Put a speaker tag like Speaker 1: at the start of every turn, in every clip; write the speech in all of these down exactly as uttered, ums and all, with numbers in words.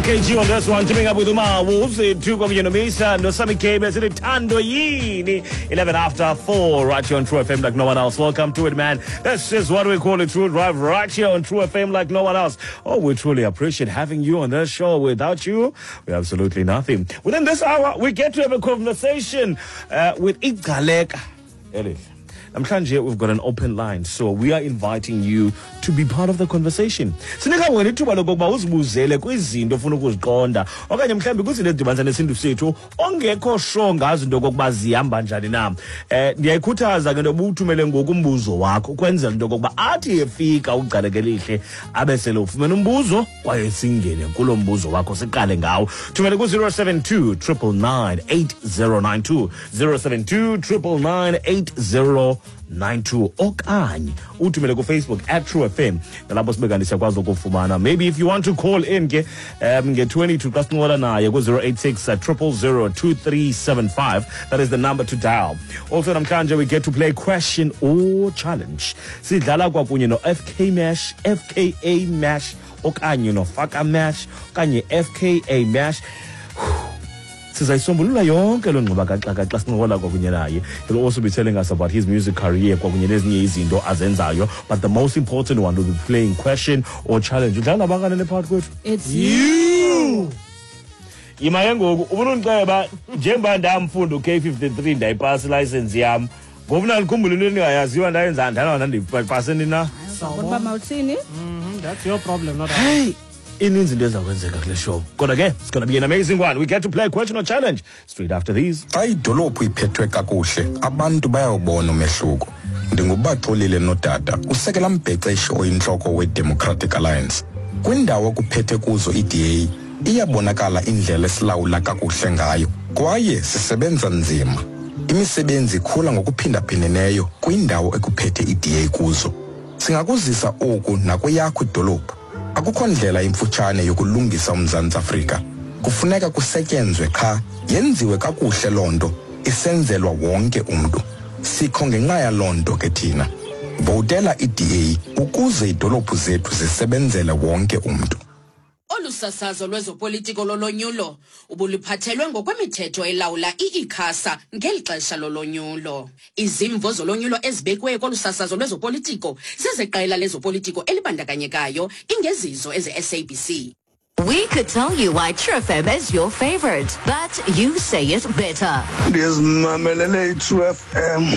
Speaker 1: K G on this one, teaming up with Uma Wolves, two kwakunye noMisa, no Sammy K, it's Tando Yini, eleven after four, right here on True F M like no one else. Welcome to it, man. This is what we call a True Drive, right here on True F M like no one else. Oh, we truly appreciate having you on this show. Without you, we're absolutely nothing. Within this hour, we get to have a conversation uh, with Igaleka. Elif. I'm trying to, we've got an open line, so we are inviting you to be part of the conversation. Sinika wena ithuba lokuba uzibuzele kwizinto ofuna ukuziqonda okanye mhlawumbe kwizinto ezidibanisa nesintu sethu ongekho sure ngazo into okokuba zihamba njani na. Eh ndiyayikhuthaza ke ntoba uthumele ngokumbuzo wakho ukwenzela into okokuba athi efika uGcaleka Lihle abe sele ufumene umbuzo kwaye singene kulo mbuzo wakho siqale ngawo. Thumela ku zero seven two nine nine eight zero nine two zero seven two nine nine eight zero nine two okanye uthumele ku Facebook at True F M nalapho sibekani siyakwazi ukufumana. Maybe if you want to call in ke um nge twenty-two xa sinqola naye ku zero eight six zero zero zero two three seven five. That is the number to dial. Also namhlanje we get to play question or challenge. Sidlala kwakunye no F K Mash, F K A Mash okanye no Faka Mash okanye F K A Mash. Sizayisombulula yonke lo ngxubakaxaka xa sinqola kwakunye naye. He'll also be telling us about his music career kwakunye nezinye izinto azenzayo, but the most important one will be playing question or challenge. Udlala nabangane part kwethu?
Speaker 2: It's
Speaker 1: you. Imaye ngoku ubona unceba njengoba ndamfunda u-K fifty-three ndayipasa license yam. Ngoba nalikhumbula into engayaziwa ndayenza ndana ndipasa nina.
Speaker 2: Sawubona mawuthini?
Speaker 3: Mhm, that's your problem, not ours.
Speaker 1: Hey. Ininzi into ezakwenzeka kule show. Kodwa ke it's going to be an amazing one. We get to play question or challenge straight after these.
Speaker 4: Xa idolophu iphethwe kakuhle abantu bayawubona umehluko. Ndingubaxolile nodada usekela Mbhexeshi oyinhloko we-Democratic Alliance. Kwindawo kuphethe kuzo i-D A iyabonakala indlela esilawula kakuhle ngayo kwaye sisebenza nzima. Imisebenzi ikhula ngokuphindaphindeneyo kwindawo ekuphethe i-D A kuzo. Singakuzisa oku nakweyakho idolophu. Akukho ndlela imfutshane yokulungisa uMzantsi Afrika. Kufuneka kusetyenzwe qha yenziwe kakuhle lonto isenzelwa wonke umuntu. Sikho ngenxa yalonto ke thina. Votela i-D A ukuze idolophu zethu zisebenzele wonke umuntu.
Speaker 5: Olusasazo lwezopolitiko lolonyulo ubuliphathelwe ngokwemithetho elawula i-ICASA ngeli xesha lolonyulo. Izimvo zolonyulo ezibekwe kolusasazo lwezopolitiko zezeqela lezopolitiko elibandakanyekayo ingezizo eze-S A B C.
Speaker 6: We could tell you why True F M is your favorite, but you say it better.
Speaker 7: Ndizimamelele i-True F M.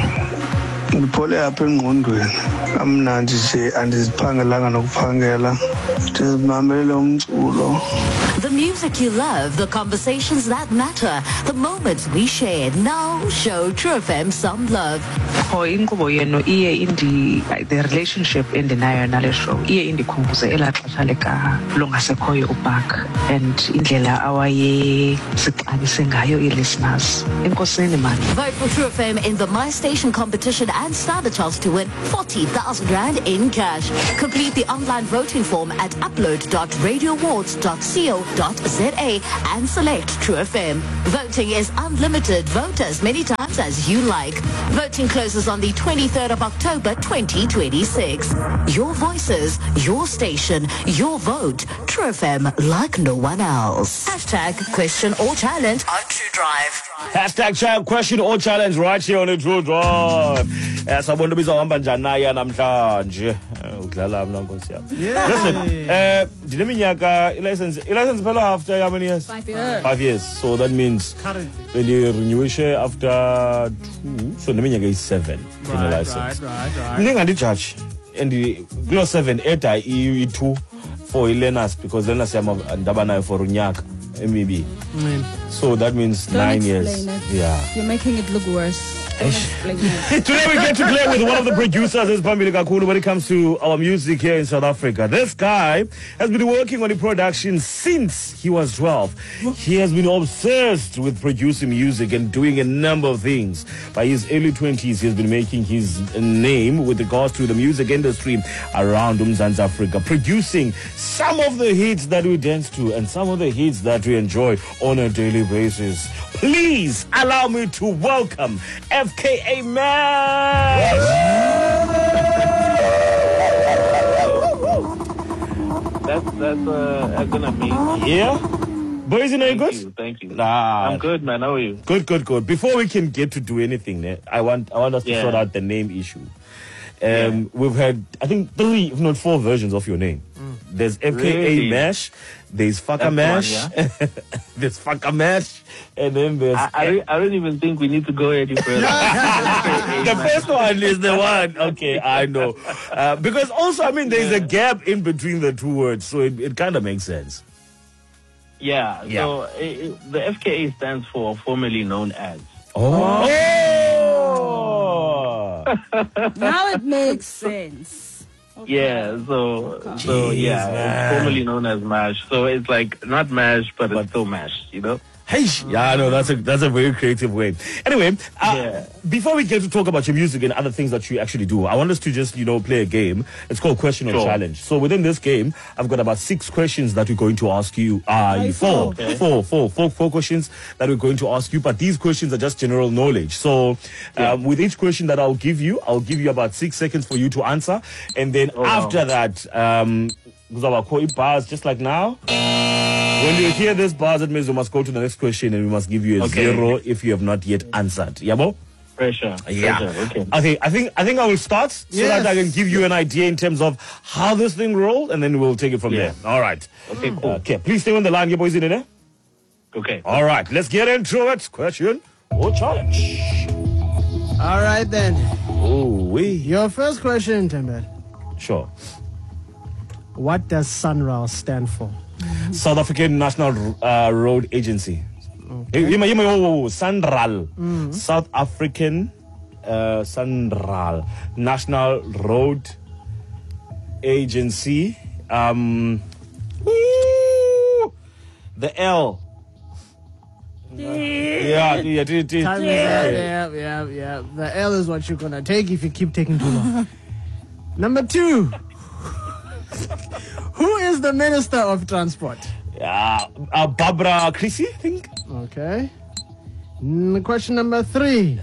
Speaker 7: Ndiphole apha engqondweni. Amnandi nje andiziphangelanga nokuphangela. Ndizimamelele umculo.
Speaker 6: The music you love, the conversations that matter, the moments we shared. Now show True F M some love.
Speaker 8: Oh, inkqubo yenu iye indi the relationship endinayo nale show iye indikhumbuze elaa xesha lika longasekhoyo uBark and indlela awaye sixabise ngayo i-listeners. Enkosini man.
Speaker 6: Vote for True F M in the My Station competition and stand a chance to win forty thousand rand in cash. Complete the online voting form at upload dot radio awards dot co dot za and select True F M. Voting is unlimited. Vote as many times as you like. Voting closes on the twenty-third of October twenty twenty-six. Your voices, your station, your vote. True F M like no one else. Hashtag question or challenge on True Drive.
Speaker 1: Hashtag child question or challenge right here on the True Drive. Yes, I want to be so namhlanje namhlanje. Udlala mna nkosi yami. Listen, eh dineminyaka license license phela after how many years?
Speaker 2: Five years.
Speaker 1: Five years. So that means
Speaker 3: Currently.
Speaker 1: when you renew it after two, so neminyaka is seven in the
Speaker 3: Right,
Speaker 1: license.
Speaker 3: right, right, right.
Speaker 1: Mninga ndi-judge and the clause seven eda i-two for learners because learners yama ndabanayo for unyaka maybe.
Speaker 3: Mm.
Speaker 1: So that means
Speaker 2: Don't
Speaker 1: nine
Speaker 2: explain
Speaker 1: years.
Speaker 2: it.
Speaker 1: Yeah.
Speaker 2: You're making it look worse. Don't explain it.
Speaker 1: Today we get to play with one of the producers is Pambili Kakulu when it comes to our music here in South Africa. This guy has been working on the production since he was twelve. He has been obsessed with producing music and doing a number of things. By his early twenties, he has been making his name with regards to the music industry around Mzantsi Africa, producing some of the hits that we dance to and some of the hits that we enjoy on a daily basis. Please allow me to welcome F K A Mash.
Speaker 9: that's that's uh, gonna be.
Speaker 1: Yeah? Boys, are you good?
Speaker 9: Thank you, thank you.
Speaker 1: Nah.
Speaker 9: I'm good, man. How are you?
Speaker 1: Good, good, good. Before we can get to do anything, eh, I want I want us to
Speaker 9: Yeah.
Speaker 1: sort out the name issue. Um, We've had, I think, three, if not four versions of your name. There's F K A
Speaker 9: Really?
Speaker 1: Mash, there's Fucker
Speaker 9: That's the one,
Speaker 1: Mash,
Speaker 9: yeah?
Speaker 1: there's Fucker Mash, and then there's...
Speaker 9: I, I, don't, I don't even think we need to go any further.
Speaker 1: the first one is the one. Okay, I know. Uh, because also, I mean, there's a gap in between the two words, so it, it kind of makes sense.
Speaker 9: Yeah,
Speaker 1: Yeah.
Speaker 9: so it, it, the F K A stands for formerly known as.
Speaker 1: Oh!
Speaker 2: Now it makes sense. Okay.
Speaker 9: Yeah, so so
Speaker 1: Jeez,
Speaker 9: yeah,
Speaker 1: man.
Speaker 9: it's formerly known as MASH. So it's like not MASH, but it's still MASH, you know?
Speaker 1: Hey, yeah, no, that's a that's a very creative way. Anyway, uh,
Speaker 9: Yeah.
Speaker 1: before we get to talk about your music and other things that you actually do, I want us to just, you know, play a game. It's called Question or
Speaker 9: Sure.
Speaker 1: Challenge. So within this game, I've got about six questions that we're going to ask you. Uh,
Speaker 2: Aye,
Speaker 1: four,
Speaker 2: four.
Speaker 1: four, four, four, four questions that we're going to ask you. But these questions are just general knowledge. So um, with each question that I'll give you, I'll give you about six seconds for you to answer, and then
Speaker 9: Oh, wow.
Speaker 1: after that, um, bars just like now. When you hear this bars, it means we must go to the next question and we must give you a
Speaker 9: Okay.
Speaker 1: zero if you have not yet answered. Yabo?
Speaker 9: Pressure.
Speaker 1: Yeah.
Speaker 9: Pressure. Okay.
Speaker 1: Okay, I think I think I will start so
Speaker 3: Yes.
Speaker 1: that I can give you an idea in terms of how this thing rolls, and then we'll take it from
Speaker 9: Yeah.
Speaker 1: there. All right.
Speaker 9: Okay, cool.
Speaker 1: Okay, please stay on the line, you boys in there.
Speaker 9: Okay.
Speaker 1: All right, let's get into it. Question or challenge?
Speaker 3: All right then.
Speaker 1: Oh, we
Speaker 3: Your first question, Tembe.
Speaker 1: sure.
Speaker 3: What does SANRAL stand for?
Speaker 1: South African National uh, Road Agency. Okay. Yima, yima, oh, oh, oh, SANRAL. South African uh, SANRAL. National Road Agency. Um, woo, the L. Yeah, yeah, yeah,
Speaker 3: Time is up. Yeah, yeah, yeah. The L is what you're gonna take if you keep taking too long. Number two. Who is the Minister of Transport?
Speaker 1: yeah. Uh, Barbara Chrissy, I think.
Speaker 3: Okay. Mm, question number three.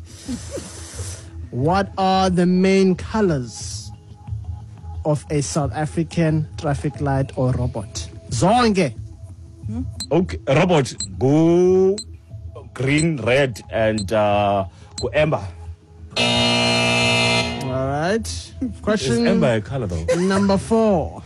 Speaker 3: What are the main colors of a South African traffic light or robot? Zonke.
Speaker 1: Okay, robot. Go green, red, and uh, go amber.
Speaker 3: All right.
Speaker 1: Is
Speaker 3: Question
Speaker 1: amber a color though?
Speaker 3: number four.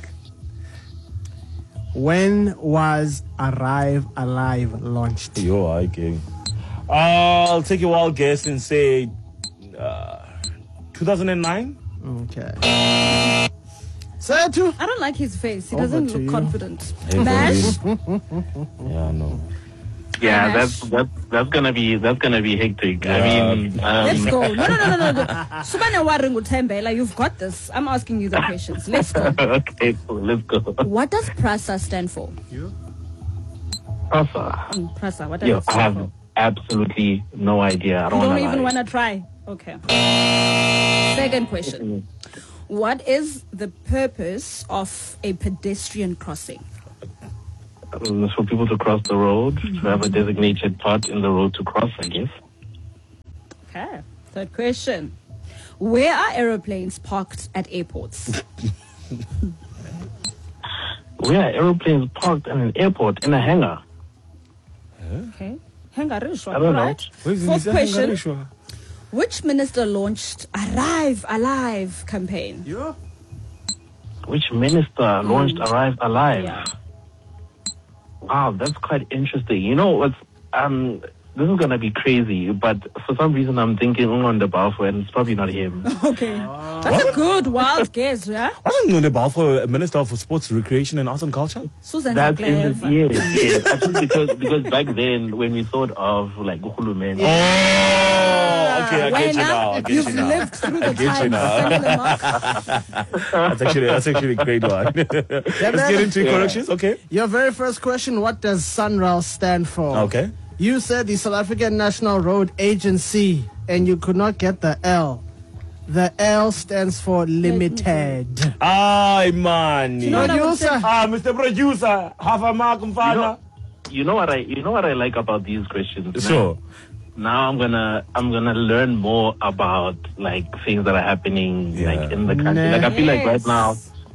Speaker 3: When was Arrive Alive launched?
Speaker 1: Yo, okay. Uh, I'll take a wild guess and say uh, two thousand nine.
Speaker 3: Okay. Setu.
Speaker 2: I don't like his face. He
Speaker 3: Over
Speaker 2: doesn't
Speaker 3: to
Speaker 2: look
Speaker 3: you.
Speaker 2: confident.
Speaker 1: Hey,
Speaker 2: Mash?
Speaker 1: Yeah, no.
Speaker 9: Yeah,
Speaker 2: Mash.
Speaker 9: that's that's that's gonna be that's gonna be hectic.
Speaker 1: Yeah.
Speaker 9: I mean, um,
Speaker 2: Let's go. No, no, no, no, no. Subane waring uThembela, you've got this. I'm asking you the questions. Let's go.
Speaker 9: okay, cool. Let's go.
Speaker 2: What does PRASA stand for?
Speaker 9: Prasa.
Speaker 2: Mm, PRASA, what does
Speaker 9: Yo,
Speaker 2: it
Speaker 9: I
Speaker 2: stand
Speaker 9: have
Speaker 2: for?
Speaker 9: absolutely no idea. I
Speaker 2: You
Speaker 9: don't,
Speaker 2: don't
Speaker 9: wanna
Speaker 2: even
Speaker 9: lie.
Speaker 2: want to try? Okay. Second question. What is the purpose of a pedestrian crossing?
Speaker 9: Um, it's for people to cross the road, to have a designated part in the road to cross, I guess.
Speaker 2: Okay. Third question. Where are aeroplanes parked at airports?
Speaker 9: Where are aeroplanes parked in an airport in a hangar?
Speaker 2: Okay. Hangarishwa,
Speaker 9: I don't know.
Speaker 2: right? Fourth question. Which minister launched Arrive Alive campaign?
Speaker 3: You?
Speaker 9: Which minister launched Arrive Alive?
Speaker 2: Yeah.
Speaker 9: Wow, that's quite interesting. You know what's um this is gonna be crazy, but for some reason I'm thinking Ungqonde Balfour, and it's probably not him.
Speaker 2: Okay. That's a good wild guess, yeah?
Speaker 1: Wasn't Nune Balfour Minister for Sports, Recreation and Arts and Culture?
Speaker 2: Susan
Speaker 9: That's
Speaker 2: Clever.
Speaker 9: in, yes, yes. I think because because back then when we thought of like Uhulumende,
Speaker 1: Oh, okay, I get you
Speaker 2: Wena,
Speaker 1: now. I get
Speaker 2: you've
Speaker 1: you now.
Speaker 2: lived through the
Speaker 1: I get you
Speaker 2: times.
Speaker 1: now.
Speaker 2: Family Mark.
Speaker 1: That's actually that's actually a great one. Let's get into
Speaker 9: Yeah.
Speaker 1: corrections, okay?
Speaker 3: Your very first question, what does SANRAL stand for?
Speaker 1: Okay.
Speaker 3: You said the South African National Road Agency, and you could not get the L. The L stands for limited.
Speaker 1: Ay, man.
Speaker 2: You know what I would say?
Speaker 3: Producer.
Speaker 1: Ah, Mister Producer, half a mark,
Speaker 9: you know,
Speaker 1: mfana.
Speaker 9: you know what I you know what I like about these questions. man?
Speaker 1: Sure.
Speaker 9: Now I'm gonna I'm gonna learn more about like things that are happening
Speaker 1: Yeah.
Speaker 9: like in the country. Like I feel like right
Speaker 2: Yes.
Speaker 9: now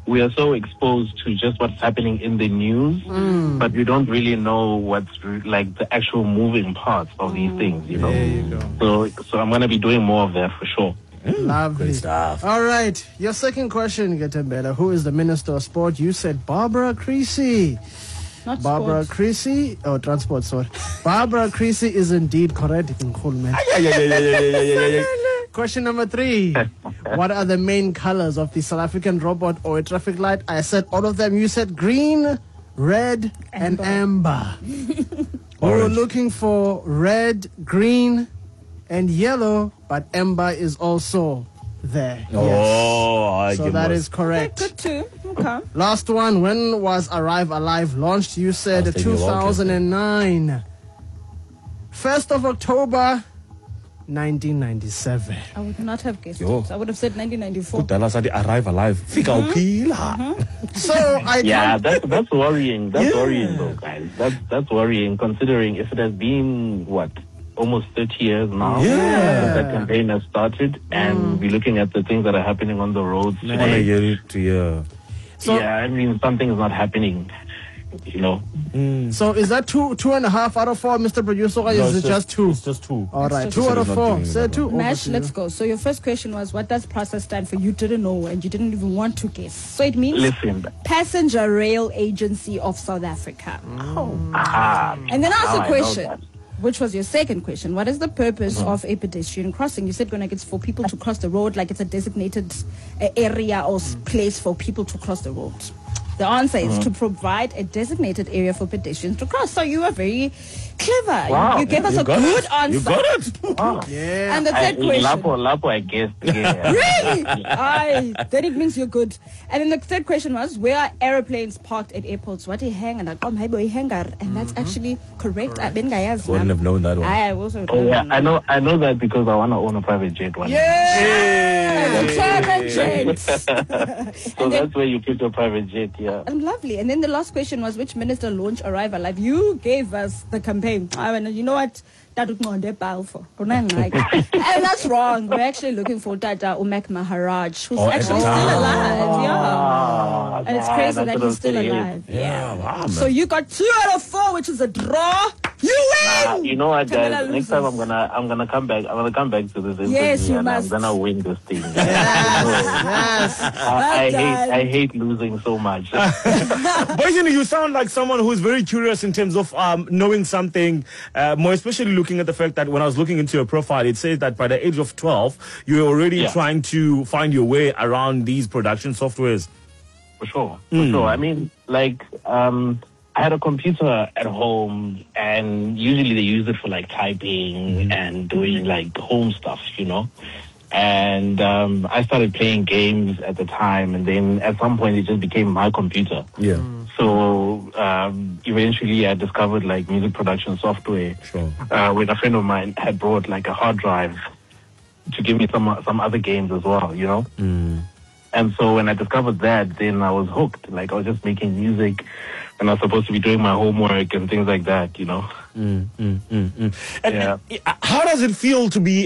Speaker 9: we are so exposed to just what's happening in the news,
Speaker 3: Mm.
Speaker 9: but we don't really know what's re- like the actual moving parts of these things, you know.
Speaker 3: There you go.
Speaker 9: So, so I'm gonna be doing more of that for sure.
Speaker 3: Lovely.
Speaker 1: Good stuff.
Speaker 3: All right. Your second question, Getembela. Who is the Minister of Sport? You said Barbara Creasy.
Speaker 2: Not
Speaker 3: Barbara
Speaker 2: sports.
Speaker 3: Creasy. Oh, transport, sorry. Barbara Creasy is indeed correct.
Speaker 1: Yeah, yeah, yeah, yeah, yeah, yeah, yeah, yeah.
Speaker 3: Question number three. What are the main colors of the South African robot or a traffic light? I said all of them. You said green, red, and amber. We were
Speaker 1: Orange.
Speaker 3: looking for red, green, and yellow, but amber is also there.
Speaker 1: Oh, I
Speaker 3: Yes. So
Speaker 1: get
Speaker 3: that
Speaker 1: most.
Speaker 3: is correct.
Speaker 2: Good too. Okay.
Speaker 3: Last one. When was Arrive Alive launched? You
Speaker 1: I
Speaker 3: said
Speaker 1: was thinking
Speaker 3: two thousand nine. first of October, nineteen ninety-seven.
Speaker 2: I would not have guessed.
Speaker 1: Yo.
Speaker 2: it. I would have said nineteen ninety-four.
Speaker 1: Kudala sathi arrive alive. Fika uphila.
Speaker 3: So I
Speaker 9: Yeah,
Speaker 3: can't-
Speaker 9: that's that's worrying. That's
Speaker 1: Yeah.
Speaker 9: worrying, though, guys. That's that's worrying, considering if it has been what almost thirty years now
Speaker 1: Yeah.
Speaker 9: since that campaign has started, and we're looking at the things that are happening on the roads
Speaker 1: On a
Speaker 9: today.
Speaker 1: year to year.
Speaker 3: So-
Speaker 9: yeah, I mean something is not happening. You know.
Speaker 3: So is that two two and a half out of four, Mister Producer, or
Speaker 1: No,
Speaker 3: is
Speaker 1: it's
Speaker 3: it just two?
Speaker 1: It's just two.
Speaker 3: All right,
Speaker 2: just
Speaker 3: two
Speaker 1: two.
Speaker 3: out of
Speaker 1: It's not
Speaker 3: four.
Speaker 1: doing
Speaker 3: Say
Speaker 1: that
Speaker 3: two. Over
Speaker 2: Mash,
Speaker 3: to
Speaker 2: let's
Speaker 3: you.
Speaker 2: go. So your first question was, what does process stand for? You didn't know and you didn't even want to guess. So it means
Speaker 9: Listen.
Speaker 2: Passenger Rail Agency of South Africa. Oh.
Speaker 9: Ah,
Speaker 2: And then ask
Speaker 9: now
Speaker 2: a
Speaker 9: I know
Speaker 2: question,
Speaker 9: that.
Speaker 2: which was your second question. What is the purpose of a pedestrian crossing? You said Gonak, it's for people to cross the road, like it's a designated uh, area or s- place for people to cross the road. The answer is to provide a designated area for pedestrians to cross. So you are very clever.
Speaker 9: Wow.
Speaker 2: You, you gave us
Speaker 1: You
Speaker 2: a
Speaker 1: got
Speaker 2: good
Speaker 1: it.
Speaker 2: answer.
Speaker 1: You got it.
Speaker 9: Ah.
Speaker 3: Yeah.
Speaker 2: And the
Speaker 9: I,
Speaker 2: third question.
Speaker 9: Lapo, Lapo, I guess. Yeah.
Speaker 2: Really? Aye, then it means you're good. And then the third question was, where are airplanes parked at airports? What a hang and I come hey boy hangar, and that's actually correct. I ben guys.
Speaker 1: Wouldn't have known that one.
Speaker 2: I also
Speaker 9: Oh, yeah, I know. I know that because I want to own a private jet one.
Speaker 2: Yeah, private jets.
Speaker 9: So that's where you put your private jet. Yeah.
Speaker 2: And lovely. And then the last question was, which minister launched Arrive Alive? You gave us the campaign. I mean, you know what? That would not powerful. And that's wrong. We're actually looking for Tata Umek Maharaj, who's
Speaker 1: Oh, at
Speaker 2: actually
Speaker 1: the
Speaker 2: still
Speaker 1: time.
Speaker 2: alive. Yeah.
Speaker 9: Ah,
Speaker 2: And it's
Speaker 9: yeah,
Speaker 2: crazy
Speaker 9: that's
Speaker 2: that
Speaker 9: what
Speaker 2: he's
Speaker 9: I'm
Speaker 2: still
Speaker 9: saying.
Speaker 2: alive.
Speaker 1: Yeah, wow, man.
Speaker 2: So you got two out of four, which is a draw. You
Speaker 9: Ah,
Speaker 2: win.
Speaker 9: you know what,
Speaker 2: Tamela
Speaker 9: guys? Next time I'm
Speaker 2: loses.
Speaker 9: gonna I'm gonna come back. I'm gonna come back to this interview
Speaker 2: Yes, you
Speaker 9: and
Speaker 2: must.
Speaker 9: I'm gonna win this thing.
Speaker 3: Yes.
Speaker 9: I, I
Speaker 2: Well
Speaker 9: hate
Speaker 2: done.
Speaker 9: I hate losing so much.
Speaker 1: But you know, you sound like someone who's very curious in terms of um, knowing something, uh, more especially looking at the fact that when I was looking into your profile, it says that by the age of twelve, you were already
Speaker 9: Yeah.
Speaker 1: trying to find your way around these production softwares.
Speaker 9: For sure, for sure. I mean, like, um, I had a computer at home, and usually they use it for like typing and doing like home stuff, you know. And um, I started playing games at the time, and then at some point it just became my computer.
Speaker 1: Yeah.
Speaker 9: So um, eventually I discovered like music production software.
Speaker 1: Sure.
Speaker 9: Uh, when a friend of mine had brought like a hard drive to give me some some other games as well, you know.
Speaker 1: Mm.
Speaker 9: And so when I discovered that, then I was hooked. Like I was just making music, and I was supposed to be doing my homework and things like that, you know.
Speaker 1: Mm, mm, mm, mm. And,
Speaker 9: Yeah.
Speaker 1: and, uh, how does it feel to be